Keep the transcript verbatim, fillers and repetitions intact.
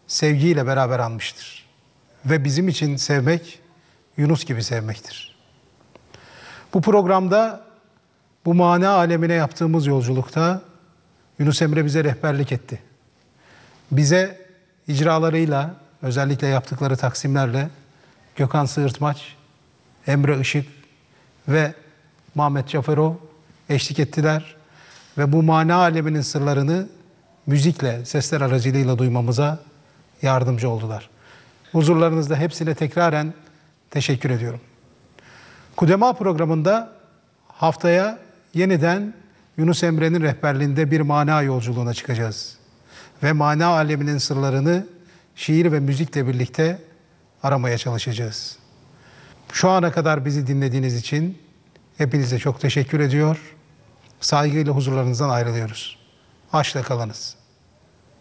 sevgiyle beraber anmıştır. Ve bizim için sevmek, Yunus gibi sevmektir. Bu programda, bu mana alemine yaptığımız yolculukta Yunus Emre bize rehberlik etti. Bize icralarıyla, özellikle yaptıkları taksimlerle Gökhan Sığırtmaç, Emre Işık ve Mehmet Caferov eşlik ettiler. Ve bu mana aleminin sırlarını müzikle, sesler aracılığıyla duymamıza yardımcı oldular. Huzurlarınızda hepsine tekraren teşekkür ediyorum. Kudema programında haftaya yeniden Yunus Emre'nin rehberliğinde bir mana yolculuğuna çıkacağız. Ve mana aleminin sırlarını şiir ve müzikle birlikte aramaya çalışacağız. Şu ana kadar bizi dinlediğiniz için hepinize çok teşekkür ediyor. Saygıyla huzurlarınızdan ayrılıyoruz. Aşkla kalınız.